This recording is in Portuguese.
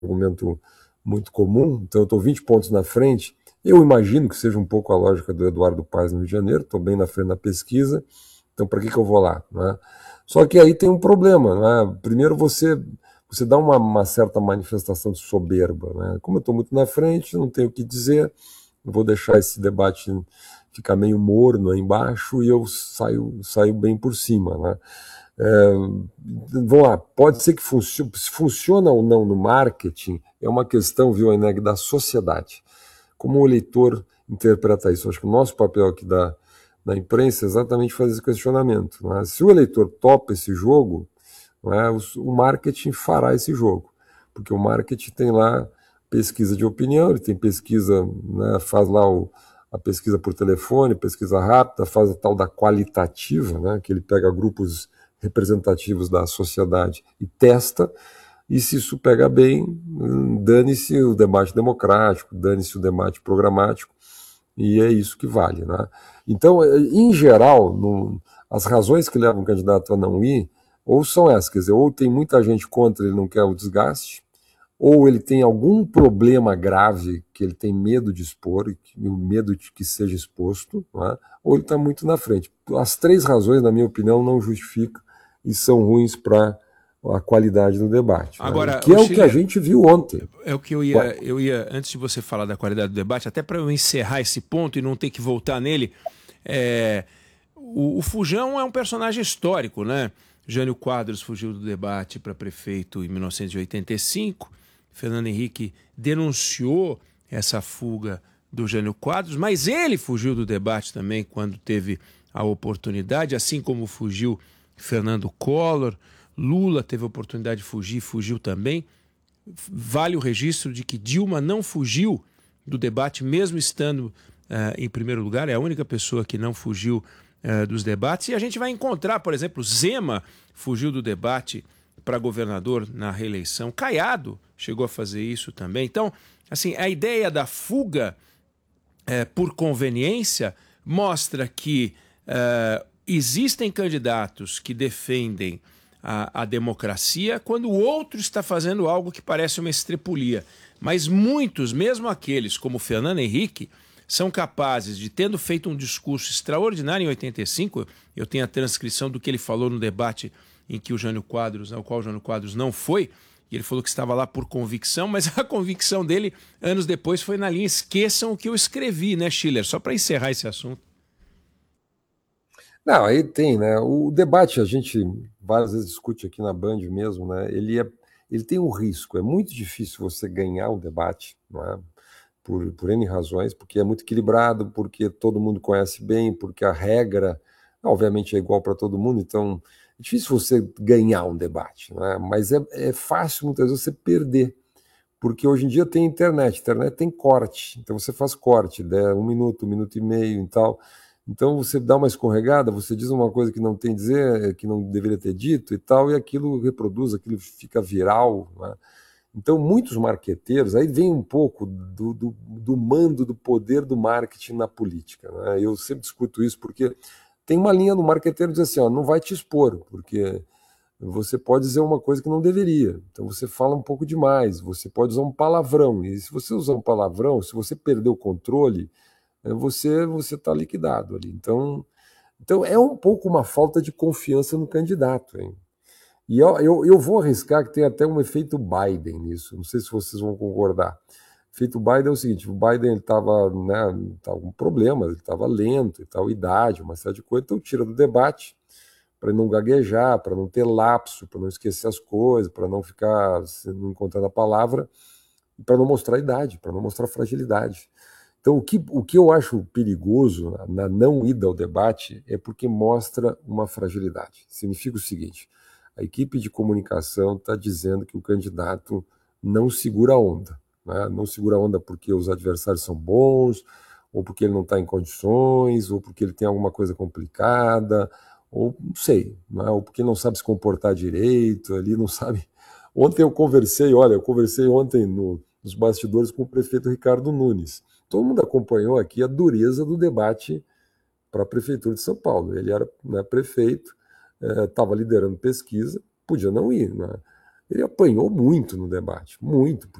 argumento muito comum, então eu estou 20 pontos na frente. Eu imagino que seja um pouco a lógica do Eduardo Paes no Rio de Janeiro, estou bem na frente na pesquisa, então para que eu vou lá? Né? Só que aí tem um problema. Né? Primeiro você dá uma certa manifestação de soberba. Né? Como eu estou muito na frente, não tenho o que dizer, vou deixar esse debate ficar meio morno aí embaixo e eu saio bem por cima. Né? Vamos lá, pode ser que se funciona ou não no marketing, é uma questão, viu, Eneg, da sociedade. Como o eleitor interpreta isso? Acho que o nosso papel aqui da imprensa é exatamente fazer esse questionamento. Né? Se o eleitor topa esse jogo, né, o marketing fará esse jogo, porque o marketing tem lá pesquisa de opinião, ele tem pesquisa, né, faz lá a pesquisa por telefone, pesquisa rápida, faz a tal da qualitativa, né, que ele pega grupos representativos da sociedade e testa, e se isso pega bem, dane-se o debate democrático, dane-se o debate programático, e é isso que vale. Né? Então, em geral, as razões que levam o candidato a não ir, ou são essas, quer dizer, ou tem muita gente contra, ele não quer o desgaste, ou ele tem algum problema grave que ele tem medo de expor, e o medo de que seja exposto, né? Ou ele está muito na frente. As três razões, na minha opinião, não justificam e são ruins para a qualidade do debate. Agora, né? Que é o que a gente viu ontem. É o que eu ia antes de você falar da qualidade do debate, até para eu encerrar esse ponto e não ter que voltar nele, o Fujão é um personagem histórico, né? Jânio Quadros fugiu do debate para prefeito em 1985, Fernando Henrique denunciou essa fuga do Jânio Quadros, mas ele fugiu do debate também quando teve a oportunidade, assim como fugiu Fernando Collor, Lula teve a oportunidade de fugir, fugiu também. Vale o registro de que Dilma não fugiu do debate, mesmo estando em primeiro lugar, é a única pessoa que não fugiu dos debates, e a gente vai encontrar, por exemplo, Zema fugiu do debate para governador na reeleição, Caiado chegou a fazer isso também. Então, assim, a ideia da fuga por conveniência mostra que existem candidatos que defendem a democracia quando o outro está fazendo algo que parece uma estrepulia. Mas muitos, mesmo aqueles como Fernando Henrique, são capazes de, tendo feito um discurso extraordinário em 85, eu tenho a transcrição do que ele falou no debate em que o Jânio Quadros, ao qual o Jânio Quadros não foi, e ele falou que estava lá por convicção, mas a convicção dele, anos depois, foi na linha esqueçam o que eu escrevi, né, Schiller? Só para encerrar esse assunto. Não, aí tem, né? O debate a gente várias vezes discute aqui na Band mesmo, né? Ele tem um risco. É muito difícil você ganhar um debate, não é? Por N razões, porque é muito equilibrado, porque todo mundo conhece bem, porque a regra, obviamente, é igual para todo mundo, então é difícil você ganhar um debate, né? Mas é fácil muitas vezes você perder, porque hoje em dia tem internet tem corte, então você faz corte, né? 1 minuto e meio e tal. Então você dá uma escorregada, você diz uma coisa que não tem a dizer, que não deveria ter dito e tal, e aquilo reproduz, aquilo fica viral, né? Então, muitos marqueteiros, aí vem um pouco do mando, do poder do marketing na política. Né? Eu sempre discuto isso porque tem uma linha no marqueteiro que diz assim, ó, não vai te expor, porque você pode dizer uma coisa que não deveria. Então você fala um pouco demais, você pode usar um palavrão. E se você usar um palavrão, se você perder o controle, você está liquidado ali. Então é um pouco uma falta de confiança no candidato, hein? E eu vou arriscar que tem até um efeito Biden nisso. Não sei se vocês vão concordar. O efeito Biden é o seguinte: o Biden estava, né, com problemas, ele estava lento e tal, idade, uma série de coisas, então tira do debate para não gaguejar, para não ter lapso, para não esquecer as coisas, para não ficar não encontrando a palavra, e para não mostrar idade, para não mostrar fragilidade. Então, o que eu acho perigoso na não ida ao debate é porque mostra uma fragilidade. Significa o seguinte: a equipe de comunicação está dizendo que o candidato não segura a onda. Né? Não segura a onda porque os adversários são bons, ou porque ele não está em condições, ou porque ele tem alguma coisa complicada, ou não sei, né? Ou porque não sabe se comportar direito, ali não sabe. Ontem eu conversei ontem nos bastidores com o prefeito Ricardo Nunes. Todo mundo acompanhou aqui a dureza do debate para a Prefeitura de São Paulo. Ele era, né, prefeito, estava liderando pesquisa, podia não ir. Né? ele apanhou muito no debate, muito,